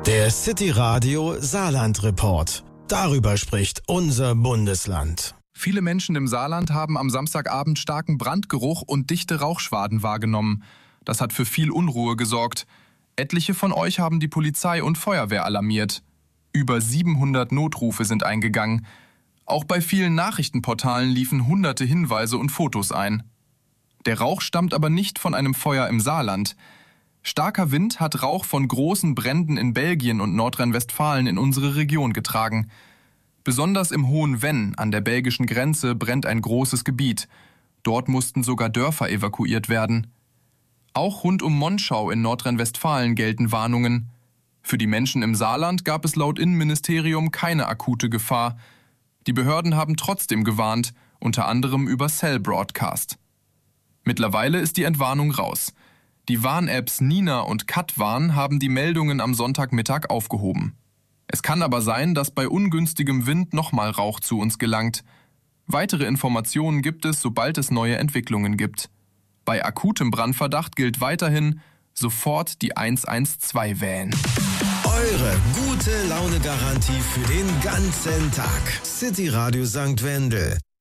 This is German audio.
Der City Radio Saarland Report. Darüber spricht unser Bundesland. Viele Menschen im Saarland haben am Samstagabend starken Brandgeruch und dichte Rauchschwaden wahrgenommen. Das hat für viel Unruhe gesorgt. Etliche von euch haben die Polizei und Feuerwehr alarmiert. Über 700 Notrufe sind eingegangen. Auch bei vielen Nachrichtenportalen liefen hunderte Hinweise und Fotos ein. Der Rauch stammt aber nicht von einem Feuer im Saarland. Starker Wind hat Rauch von großen Bränden in Belgien und Nordrhein-Westfalen in unsere Region getragen. Besonders im Hohen Venn an der belgischen Grenze brennt ein großes Gebiet. Dort mussten sogar Dörfer evakuiert werden. Auch rund um Monschau in Nordrhein-Westfalen gelten Warnungen. Für die Menschen im Saarland gab es laut Innenministerium keine akute Gefahr. Die Behörden haben trotzdem gewarnt, unter anderem über Cell Broadcast. Mittlerweile ist die Entwarnung raus. Die Warn-Apps Nina und Katwarn haben die Meldungen am Sonntagmittag aufgehoben. Es kann aber sein, dass bei ungünstigem Wind nochmal Rauch zu uns gelangt. Weitere Informationen gibt es, sobald es neue Entwicklungen gibt. Bei akutem Brandverdacht gilt weiterhin, sofort die 112 wählen. Eure gute Laune-Garantie für den ganzen Tag. City Radio St. Wendel.